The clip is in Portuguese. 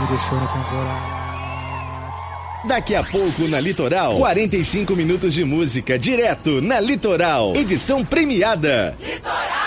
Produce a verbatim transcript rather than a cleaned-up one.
me deixou na temporada. Daqui a pouco na Litoral, quarenta e cinco minutos de música direto na Litoral, edição premiada. Litoral!